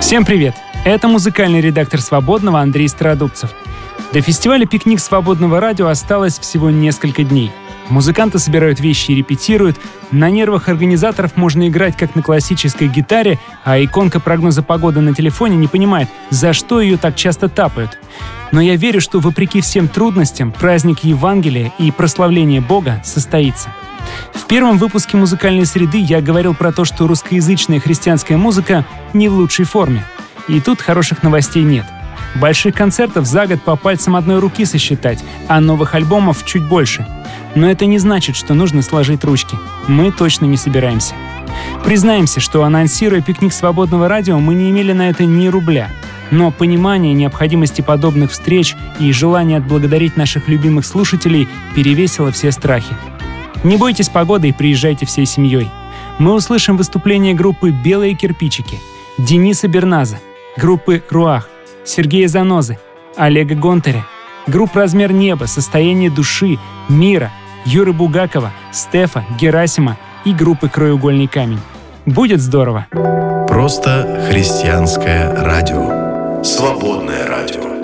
Всем привет! Это музыкальный редактор «Свободного» Андрей Стародубцев. До фестиваля «Пикник Свободного радио» осталось всего несколько дней. Музыканты собирают вещи и репетируют. На нервах организаторов можно играть как на классической гитаре, а иконка прогноза погоды на телефоне не понимает, за что ее так часто тапают. Но я верю, что вопреки всем трудностям праздник Евангелия и прославление Бога состоится. В первом выпуске «Музыкальной среды» я говорил про то, что русскоязычная христианская музыка не в лучшей форме. И тут хороших новостей нет. Больших концертов за год по пальцам одной руки сосчитать, а новых альбомов чуть больше. Но это не значит, что нужно сложить ручки. Мы точно не собираемся. Признаемся, что, анонсируя «Пикник Свободного радио», мы не имели на это ни рубля. Но понимание необходимости подобных встреч и желание отблагодарить наших любимых слушателей перевесило все страхи. Не бойтесь погоды и приезжайте всей семьей. Мы услышим выступление группы «Белые кирпичики», Дениса Берназа, группы «Руах», Сергея Занозы, Олега Гонтаря, групп «Размер неба», «Состояние души», «Мира», Юры Бугакова, Стефа, Герасима и группы «Краеугольный камень». Будет здорово! Просто христианское радио. Свободное радио.